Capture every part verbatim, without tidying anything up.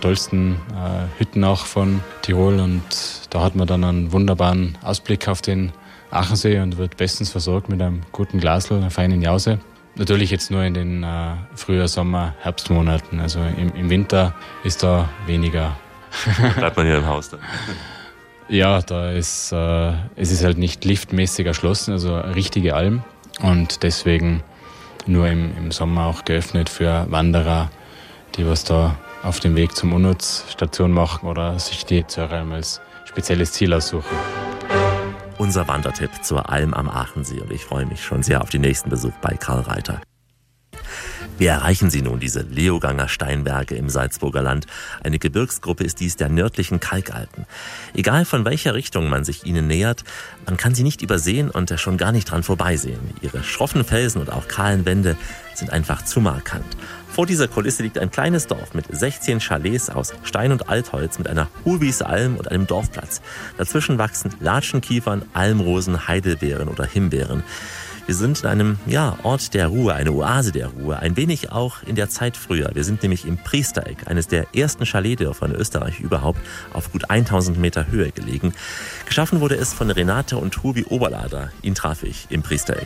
tollsten äh, Hütten auch von Tirol und da hat man dann einen wunderbaren Ausblick auf den Achensee und wird bestens versorgt mit einem guten Glasl, einer feinen Jause. Natürlich jetzt nur in den äh, Frühjahr-, Sommer-, Herbstmonaten. Also im, im Winter ist da weniger. Bleibt man hier im Haus dann? Ja, da ist äh, es ist halt nicht liftmäßig erschlossen, also eine richtige Alm. Und deswegen nur im, im Sommer auch geöffnet für Wanderer, die was da auf dem Weg zum Unutz Station machen oder sich die Zöralm als spezielles Ziel aussuchen. Unser Wandertipp zur Alm am Achensee und ich freue mich schon sehr auf den nächsten Besuch bei Karl Reiter. Wie erreichen Sie nun diese Leoganger Steinberge im Salzburger Land? Eine Gebirgsgruppe ist dies der nördlichen Kalkalpen. Egal von welcher Richtung man sich ihnen nähert, man kann sie nicht übersehen und schon gar nicht dran vorbeisehen. Ihre schroffen Felsen und auch kahlen Wände sind einfach zu markant. Vor dieser Kulisse liegt ein kleines Dorf mit sechzehn Chalets aus Stein und Altholz mit einer Hohlwiese Alm und einem Dorfplatz. Dazwischen wachsen Latschenkiefern, Almrosen, Heidelbeeren oder Himbeeren. Wir sind in einem ja, Ort der Ruhe, eine Oase der Ruhe, ein wenig auch in der Zeit früher. Wir sind nämlich im Priestereck, eines der ersten Chaletdörfer in Österreich überhaupt, auf gut tausend Meter Höhe gelegen. Geschaffen wurde es von Renate und Hubi Oberlader. Ihn traf ich im Priestereck.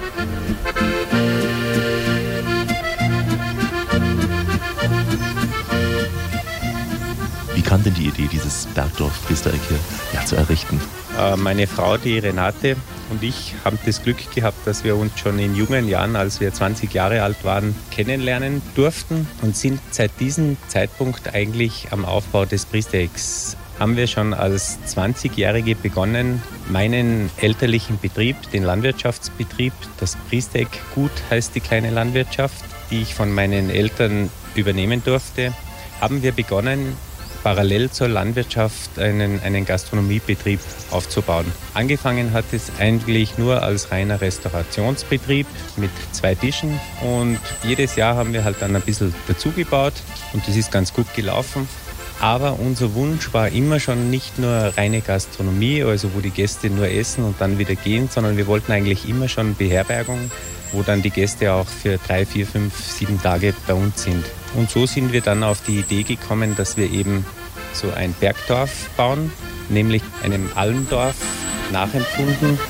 Wie kam denn die Idee, dieses Bergdorf Priestereck hier ja, zu errichten? Meine Frau, die Renate, und ich haben das Glück gehabt, dass wir uns schon in jungen Jahren, als wir zwanzig Jahre alt waren, kennenlernen durften und sind seit diesem Zeitpunkt eigentlich am Aufbau des Priesterecks. Haben wir schon als zwanzigjährige begonnen, meinen elterlichen Betrieb, den Landwirtschaftsbetrieb, das Priestereck Gut heißt die kleine Landwirtschaft, die ich von meinen Eltern übernehmen durfte, haben wir begonnen, parallel zur Landwirtschaft einen, einen Gastronomiebetrieb aufzubauen. Angefangen hat es eigentlich nur als reiner Restaurationsbetrieb mit zwei Tischen und jedes Jahr haben wir halt dann ein bisschen dazugebaut und das ist ganz gut gelaufen. Aber unser Wunsch war immer schon nicht nur reine Gastronomie, also wo die Gäste nur essen und dann wieder gehen, sondern wir wollten eigentlich immer schon Beherbergung, wo dann die Gäste auch für drei, vier, fünf, sieben Tage bei uns sind. Und so sind wir dann auf die Idee gekommen, dass wir eben so ein Bergdorf bauen, nämlich einem Almdorf nachempfunden.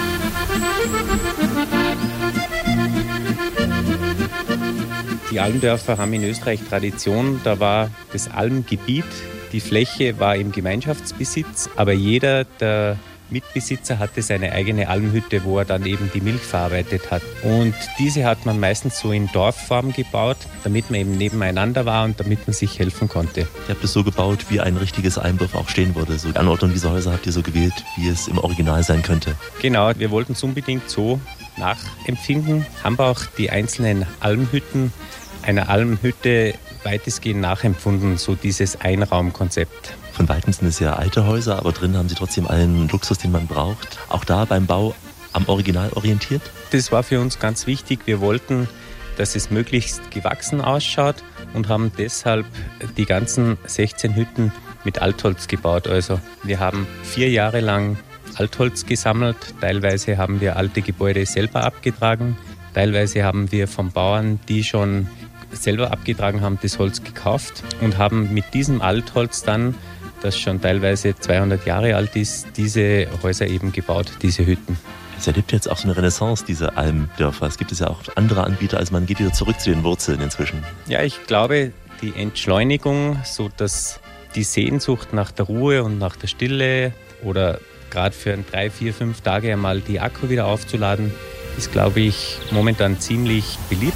Die Almdörfer haben in Österreich Tradition. Da war das Almgebiet, die Fläche war im Gemeinschaftsbesitz, aber jeder der Mitbesitzer hatte seine eigene Almhütte, wo er dann eben die Milch verarbeitet hat. Und diese hat man meistens so in Dorfform gebaut, damit man eben nebeneinander war und damit man sich helfen konnte. Ihr habt es so gebaut, wie ein richtiges Almdorf auch stehen würde. So die Anordnung dieser Häuser habt ihr so gewählt, wie es im Original sein könnte. Genau, wir wollten es unbedingt so nachempfinden, haben auch die einzelnen Almhütten einer Almhütte weitestgehend nachempfunden, so dieses Einraumkonzept. Von weitem sind es ja alte Häuser, aber drin haben sie trotzdem allen Luxus, den man braucht. Auch da beim Bau am Original orientiert? Das war für uns ganz wichtig. Wir wollten, dass es möglichst gewachsen ausschaut und haben deshalb die ganzen sechzehn Hütten mit Altholz gebaut. Also wir haben vier Jahre lang Altholz gesammelt. Teilweise haben wir alte Gebäude selber abgetragen. Teilweise haben wir von Bauern, die schon selber abgetragen haben, das Holz gekauft und haben mit diesem Altholz dann, das schon teilweise zweihundert Jahre alt ist, diese Häuser eben gebaut, diese Hütten. Es erlebt jetzt auch so eine Renaissance, diese Almdörfer. Es gibt es ja auch andere Anbieter, also man geht wieder zurück zu den Wurzeln inzwischen. Ja, ich glaube, die Entschleunigung, so dass die Sehnsucht nach der Ruhe und nach der Stille oder gerade für ein drei, vier, fünf Tage einmal die Akku wieder aufzuladen, ist, glaube ich, momentan ziemlich beliebt.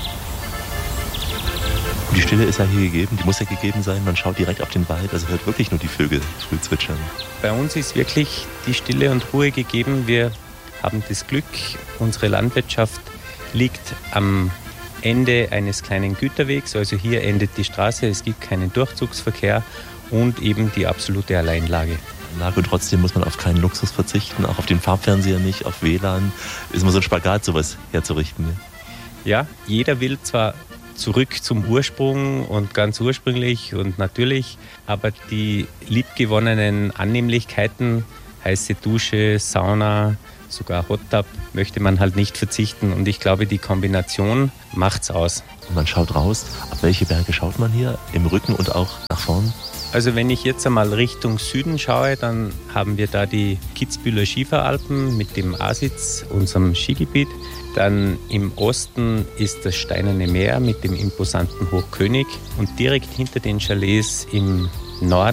Und die Stille ist ja hier gegeben, die muss ja gegeben sein. Man schaut direkt auf den Wald, also hört wirklich nur die Vögel früh zwitschern. Bei uns ist wirklich die Stille und Ruhe gegeben. Wir haben das Glück, unsere Landwirtschaft liegt am Ende eines kleinen Güterwegs. Also hier endet die Straße, es gibt keinen Durchzugsverkehr und eben die absolute Alleinlage. Und trotzdem muss man auf keinen Luxus verzichten, auch auf den Farbfernseher nicht, auf W L A N. Ist immer so ein Spagat, sowas herzurichten. Ja, jeder will zwar zurück zum Ursprung und ganz ursprünglich und natürlich, aber die liebgewonnenen Annehmlichkeiten, heiße Dusche, Sauna, sogar Hot Tub möchte man halt nicht verzichten. Und ich glaube, die Kombination macht's aus. Und man schaut raus. Auf welche Berge schaut man hier? Im Rücken und auch nach vorn? Also wenn ich jetzt einmal Richtung Süden schaue, dann haben wir da die Kitzbüheler Schieferalpen mit dem Asitz, unserem Skigebiet. Dann im Osten ist das Steinerne Meer mit dem imposanten Hochkönig. Und direkt hinter den Chalets im Norden